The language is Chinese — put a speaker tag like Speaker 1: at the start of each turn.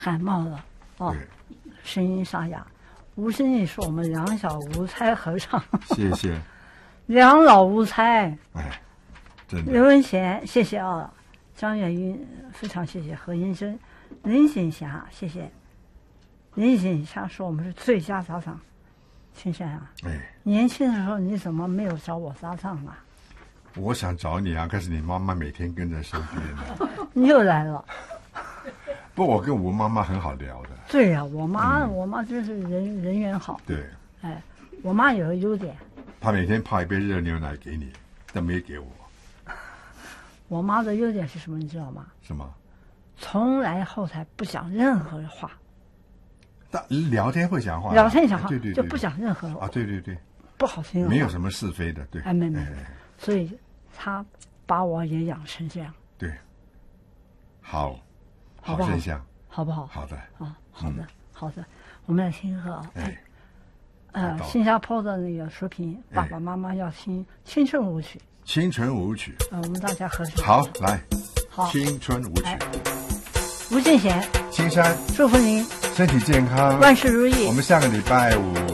Speaker 1: 感冒了哦，声音沙哑。吴声义是我们两小无猜合唱，
Speaker 2: 谢谢。
Speaker 1: 两老无猜，
Speaker 2: 哎，真的。
Speaker 1: 刘文贤，谢谢啊。张远云，非常谢谢。何英生，林锦霞，谢谢。林锦霞说我们是最佳搭档。青山啊，年轻的时候你怎么没有找我搭档啊？
Speaker 2: 我想找你啊，可是你妈妈每天跟在身边呢。
Speaker 1: 你又来了。
Speaker 2: 不，我跟我妈妈很好聊的。
Speaker 1: 对呀、我妈真是人缘好。
Speaker 2: 对。
Speaker 1: 哎，我妈有个优点，
Speaker 2: 她每天泡一杯热牛奶给你，但没给我。
Speaker 1: 我妈的优点是什么？你知道吗？
Speaker 2: 什么？
Speaker 1: 从来后台不讲任何话。
Speaker 2: 聊天会讲话，
Speaker 1: 聊天讲话，
Speaker 2: 对对，
Speaker 1: 就不讲任何
Speaker 2: 啊，对对对，
Speaker 1: 不好听的话，
Speaker 2: 没有什么是非的，对，
Speaker 1: 哎，没，所以她把我也养成这样，
Speaker 2: 对，好
Speaker 1: 不好？
Speaker 2: 现象，
Speaker 1: 好不好？
Speaker 2: 好的，
Speaker 1: 啊，好的，好的，我们来听一个，新加坡的那个视频，爸爸妈妈要听青春舞曲，
Speaker 2: 青春舞曲，
Speaker 1: 我们大家合唱，
Speaker 2: 好，来，
Speaker 1: 好，
Speaker 2: 青春舞曲，
Speaker 1: 吴敬贤，
Speaker 2: 青山，
Speaker 1: 祝福您
Speaker 2: 身体健康，
Speaker 1: 万事如意。
Speaker 2: 我们下个礼拜五